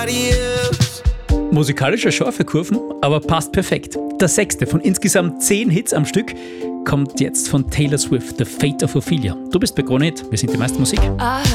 nobody else. Musikalische scharfe Kurven, aber passt perfekt. Der 6. von insgesamt 10 Hits am Stück kommt jetzt von Taylor Swift, The Fate of Ophelia. Du bist bei Krone Hit, wir sind die meiste Musik.